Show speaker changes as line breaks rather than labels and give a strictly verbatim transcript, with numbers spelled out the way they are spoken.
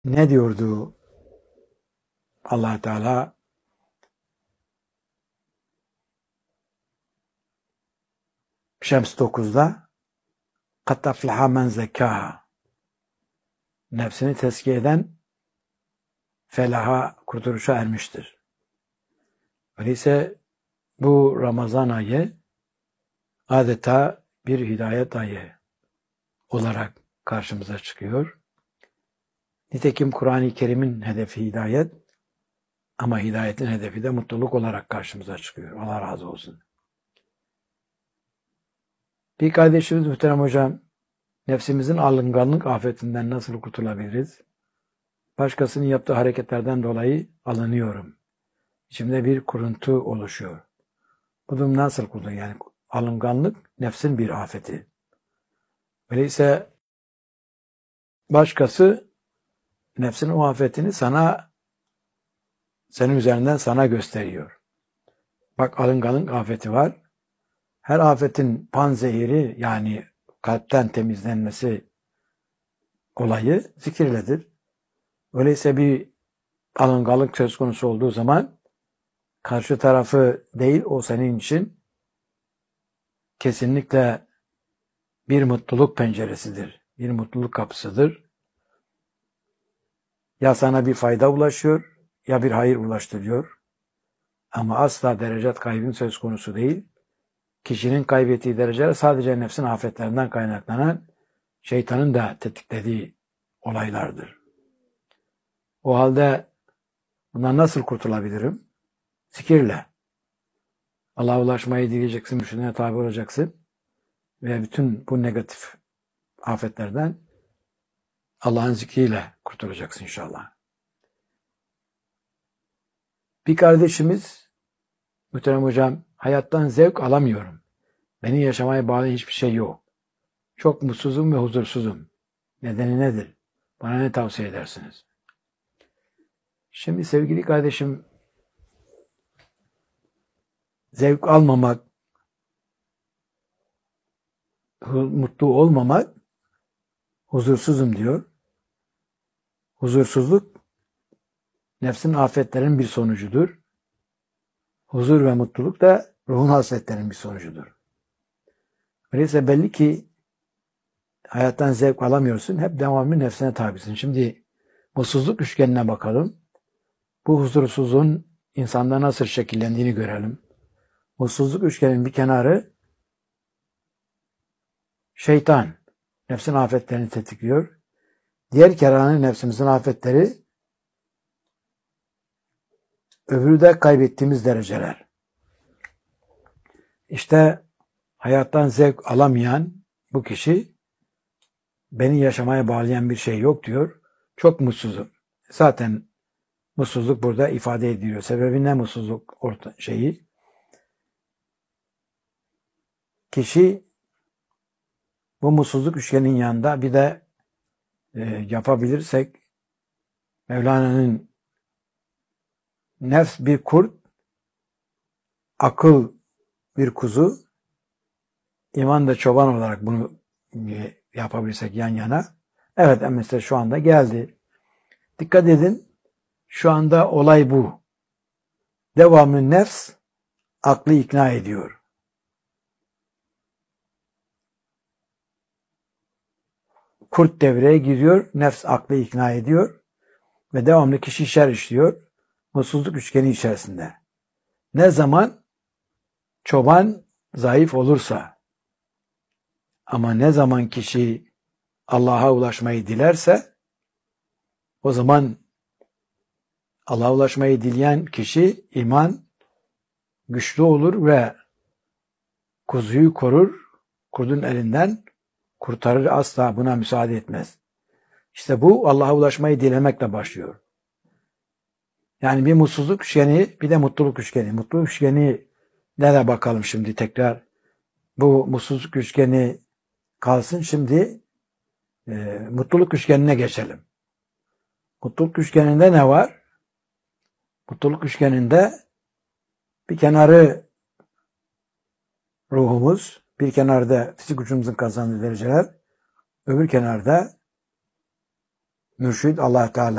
Ne diyordu Allah Teala? Şems dokuzda قَدْ أَفْلَحَ مَنْ زَكَّاهَا Nefsini tezkiye eden felaha, kurtuluşa ermiştir. Öyleyse bu Ramazan ayı adeta bir hidayet ayı olarak karşımıza çıkıyor. Nitekim Kur'an-ı Kerim'in hedefi hidayet ama hidayetin hedefi de mutluluk olarak karşımıza çıkıyor. Allah razı olsun. Bir kardeşimiz muhterem hocam, nefsimizin alınganlık afetinden nasıl kurtulabiliriz? Başkasının yaptığı hareketlerden dolayı alınıyorum. İçimde bir kuruntu oluşuyor. Bu durum nasıl kurtulur? Yani alınganlık nefsin bir afeti. Öyleyse başkası nefsin o afetini sana, senin üzerinden sana gösteriyor. Bak, alınganlık afeti var. Her afetin panzehiri, yani kalpten temizlenmesi olayı zikirledir. Öyleyse bir alınganlık söz konusu olduğu zaman karşı tarafı değil, o senin için kesinlikle bir mutluluk penceresidir. Bir mutluluk kapısıdır. Ya sana bir fayda ulaşıyor ya bir hayır ulaştırıyor. Ama asla derecat kaybın söz konusu değil. Kişinin kaybettiği dereceler sadece nefsin afetlerinden kaynaklanan şeytanın da tetiklediği olaylardır. O halde bundan nasıl kurtulabilirim? Zikirle. Allah'a ulaşmayı dileyeceksin, mürşidine tabi olacaksın ve bütün bu negatif afetlerden Allah'ın zikriyle kurtulacaksın inşallah. Bir kardeşimiz, muhterem hocam, hayattan zevk alamıyorum. Beni yaşamaya bağlı hiçbir şey yok. Çok mutsuzum ve huzursuzum. Nedeni nedir? Bana ne tavsiye edersiniz? Şimdi sevgili kardeşim, zevk almamak, mutlu olmamak, huzursuzum diyor. Huzursuzluk, nefsin afetlerinin bir sonucudur. Huzur ve mutluluk da ruhun hasletlerinin bir sonucudur. Öyleyse belli ki hayattan zevk alamıyorsun, hep devamlı nefsine tabisin. Şimdi mutsuzluk üçgenine bakalım. Bu huzursuzluğun insanda nasıl şekillendiğini görelim. Mutsuzluk üçgenin bir kenarı şeytan, nefsin afetlerini tetikliyor. Diğer kenarı nefsimizin afetleri, öbürü de kaybettiğimiz dereceler. İşte hayattan zevk alamayan bu kişi, beni yaşamaya bağlayan bir şey yok diyor. Çok mutsuzum. Zaten mutsuzluk burada ifade ediliyor. Sebebi ne mutsuzluk orta şeyi? Kişi bu mutsuzluk üçgenin yanında bir de e, yapabilirsek Mevlana'nın nefs bir kurt, akıl bir kuzu, iman da çoban olarak bunu yapabilirsek yan yana. Evet, mesela şu anda geldi. Dikkat edin, şu anda olay bu. Devamlı nefs aklı ikna ediyor. Kurt devreye giriyor, nefs aklı ikna ediyor ve devamlı kişi şer işliyor. Mutsuzluk üçgeni içerisinde. Ne zaman çoban zayıf olursa, ama ne zaman kişi Allah'a ulaşmayı dilerse, o zaman Allah'a ulaşmayı dileyen kişi iman güçlü olur ve kuzuyu korur, kurdun elinden kurtarır, asla buna müsaade etmez. İşte bu Allah'a ulaşmayı dilemekle başlıyor. Yani bir mutsuzluk üçgeni, bir de mutluluk üçgeni. Mutluluk üçgeni ne de bakalım şimdi tekrar. Bu mutsuzluk üçgeni kalsın, şimdi e, mutluluk üçgenine geçelim. Mutluluk üçgeninde ne var? Mutluluk üçgeninde bir kenarı ruhumuz, bir kenarda fizik gücümüzün kazandığı dereceler, öbür kenarda Mürşid Allah Teala.